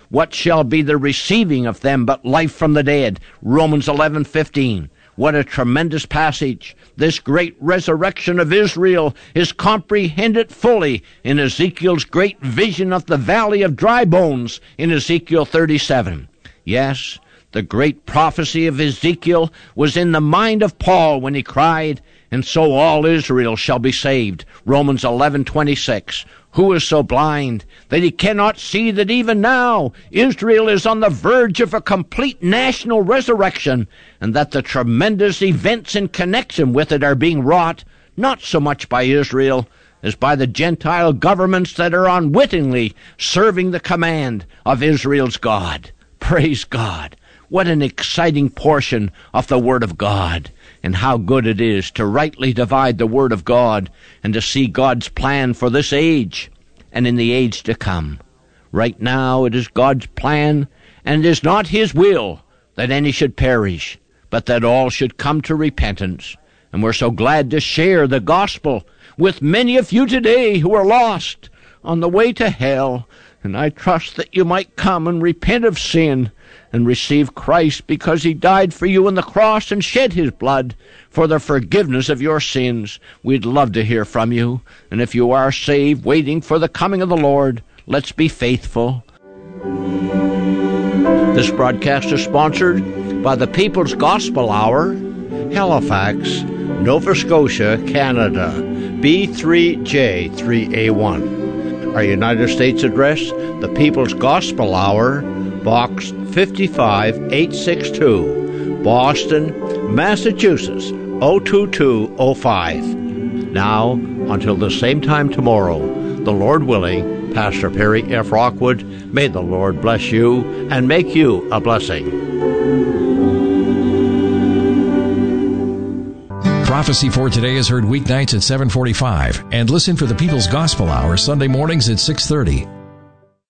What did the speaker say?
What shall be the receiving of them but life from the dead? Romans 11:15. What a tremendous passage. This great resurrection of Israel is comprehended fully in Ezekiel's great vision of the valley of dry bones in Ezekiel 37. Yes, the great prophecy of Ezekiel was in the mind of Paul when he cried, "And so all Israel shall be saved." Romans 11:26. Who is so blind that he cannot see that even now Israel is on the verge of a complete national resurrection, and that the tremendous events in connection with it are being wrought not so much by Israel as by the Gentile governments that are unwittingly serving the command of Israel's God? Praise God! What an exciting portion of the Word of God, and how good it is to rightly divide the Word of God and to see God's plan for this age and in the age to come. Right now it is God's plan, and it is not His will that any should perish, but that all should come to repentance. And we're so glad to share the gospel with many of you today who are lost on the way to hell. And I trust that you might come and repent of sin and receive Christ, because He died for you on the cross and shed His blood for the forgiveness of your sins. We'd love to hear from you. And if you are saved, waiting for the coming of the Lord, let's be faithful. This broadcast is sponsored by the People's Gospel Hour, Halifax, Nova Scotia, Canada, B3J3A1. Our United States address, the People's Gospel Hour, Box 55862, Boston, Massachusetts, 02205. Now, until the same time tomorrow, the Lord willing, Pastor Perry F. Rockwood, may the Lord bless you and make you a blessing. Prophecy for Today is heard weeknights at 7:45, and listen for the People's Gospel Hour Sunday mornings at 6:30.